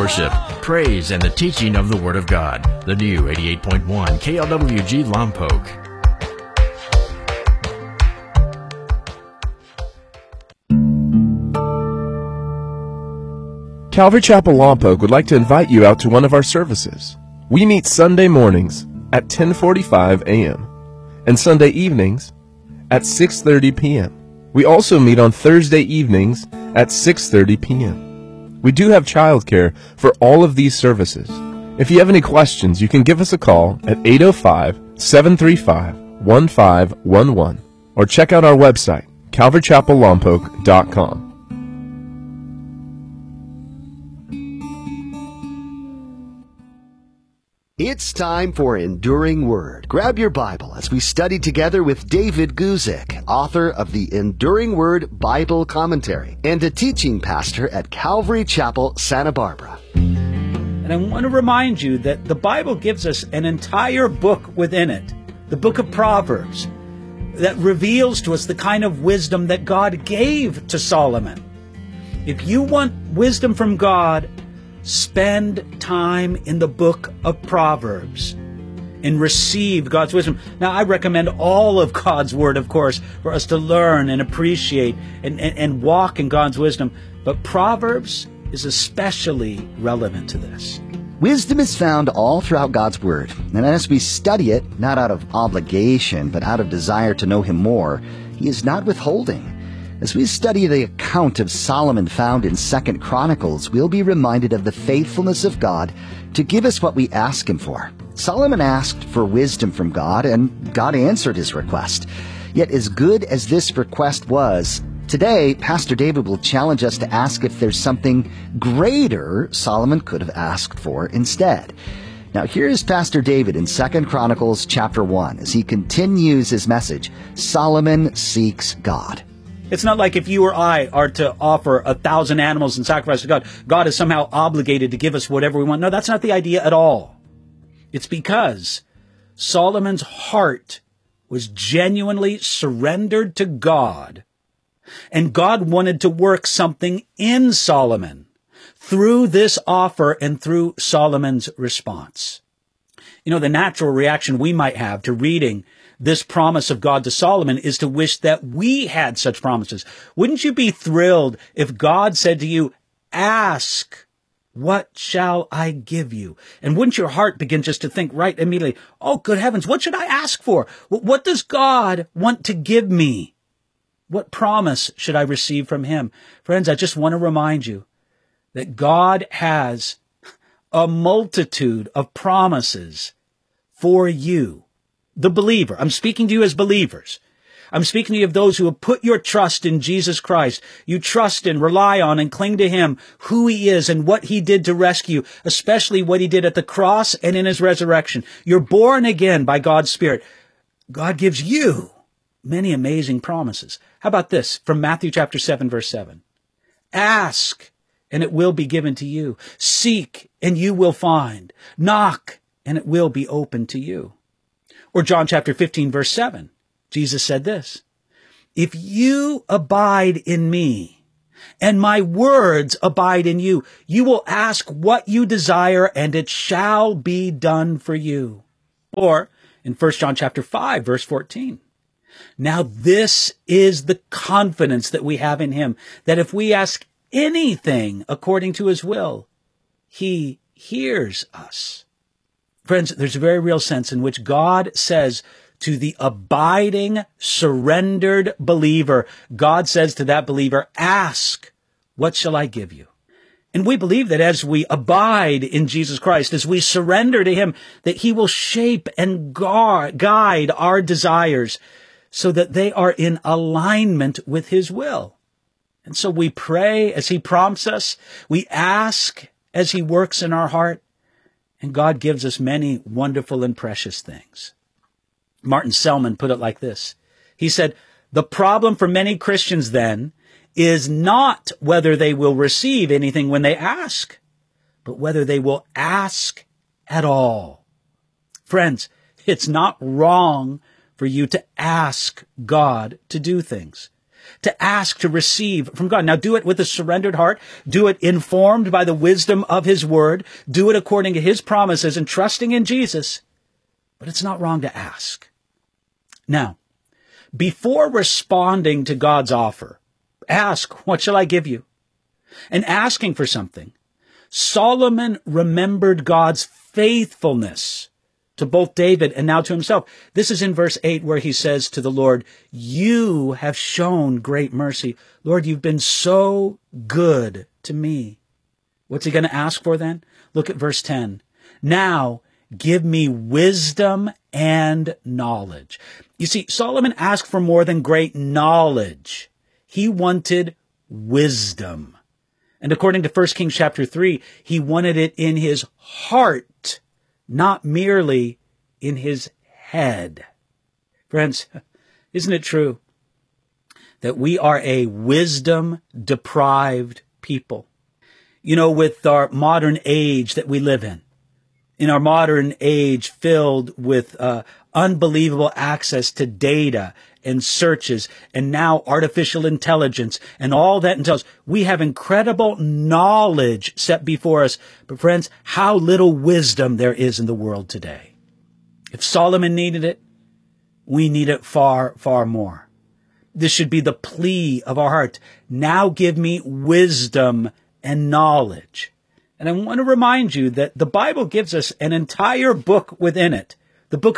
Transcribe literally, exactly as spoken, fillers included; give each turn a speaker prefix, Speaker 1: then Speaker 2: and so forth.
Speaker 1: worship, praise, and the teaching of the Word of God. The new eighty-eight point one K L W G Lompoc.
Speaker 2: Calvary Chapel Lompoc would like to invite you out to one of our services. We meet Sunday mornings at ten forty-five a.m. and Sunday evenings at six thirty p.m. We also meet on Thursday evenings at six thirty p.m. We do have childcare for all of these services. If you have any questions, you can give us a call at eight oh five, seven three five, one five one one or check out our website, calvary chapel lompoc dot com.
Speaker 3: It's time for Enduring Word. Grab your Bible as we study together with David Guzik, author of the Enduring Word Bible Commentary and a teaching pastor at Calvary Chapel, Santa Barbara.
Speaker 4: And I want to remind you that the Bible gives us an entire book within it, the book of Proverbs, that reveals to us the kind of wisdom that God gave to Solomon. If you want wisdom from God, spend time in the book of Proverbs and receive God's wisdom. Now, I recommend all of God's Word, of course, for us to learn and appreciate and, and, and walk in God's wisdom. But Proverbs is especially relevant to this.
Speaker 3: Wisdom is found all throughout God's Word. And as we study it, not out of obligation, but out of desire to know Him more, He is not withholding. As we study the account of Solomon found in Second Chronicles, we'll be reminded of the faithfulness of God to give us what we ask Him for. Solomon asked for wisdom from God, and God answered his request. Yet as good as this request was, today, Pastor David will challenge us to ask if there's something greater Solomon could have asked for instead. Now, here's Pastor David in Second Chronicles chapter one as he continues his message, Solomon Seeks God.
Speaker 4: It's not like if you or I are to offer a thousand animals and sacrifice to God, God is somehow obligated to give us whatever we want. No, that's not the idea at all. It's because Solomon's heart was genuinely surrendered to God, and God wanted to work something in Solomon through this offer and through Solomon's response. You know, the natural reaction we might have to reading this promise of God to Solomon is to wish that we had such promises. Wouldn't you be thrilled if God said to you, ask, what shall I give you? And wouldn't your heart begin just to think right immediately, oh, good heavens, what should I ask for? What does God want to give me? What promise should I receive from Him? Friends, I just want to remind you that God has a multitude of promises for you. The believer. I'm speaking to you as believers. I'm speaking to you of those who have put your trust in Jesus Christ. You trust in, rely on, and cling to Him, who He is and what He did to rescue, especially what He did at the cross and in His resurrection. You're born again by God's Spirit. God gives you many amazing promises. How about this from Matthew chapter seven, verse seven? Ask, and it will be given to you. Seek, and you will find. Knock, and it will be open to you. Or John chapter fifteen, verse seven, Jesus said this, if you abide in me and my words abide in you, you will ask what you desire and it shall be done for you. Or in First John chapter five, verse fourteen, now this is the confidence that we have in Him, that if we ask anything according to His will, He hears us. Friends, there's a very real sense in which God says to the abiding, surrendered believer, God says to that believer, ask, what shall I give you? And we believe that as we abide in Jesus Christ, as we surrender to Him, that He will shape and guide our desires so that they are in alignment with His will. And so we pray as He prompts us, we ask as He works in our heart, and God gives us many wonderful and precious things. Martin Selman put it like this. He said, the problem for many Christians then is not whether they will receive anything when they ask, but whether they will ask at all. Friends, it's not wrong for you to ask God to do things. to ask, to receive from God. Now do it with a surrendered heart. Do it informed by the wisdom of his word. Do it according to his promises and trusting in Jesus. But it's not wrong to ask. Now, before responding to God's offer, ask, what shall I give you? And asking for something, Solomon remembered God's faithfulness to both David and now to himself. This is in verse eight where he says to the Lord, you have shown great mercy. Lord, you've been so good to me. What's he going to ask for then? Look at verse ten. Now give me wisdom and knowledge. You see, Solomon asked for more than great knowledge. He wanted wisdom. And according to First Kings chapter three, he wanted it in his heart, not merely in his head. Friends, isn't it true that we are a wisdom-deprived people? You know, with our modern age that we live in, in our modern age filled with uh, unbelievable access to data and searches, and now artificial intelligence and all that entails, we have incredible knowledge set before us. But friends, how little wisdom there is in the world today. If Solomon needed it, we need it far, far more. This should be the plea of our heart. Now give me wisdom and knowledge. And I want to remind you that the Bible gives us an entire book within it, the book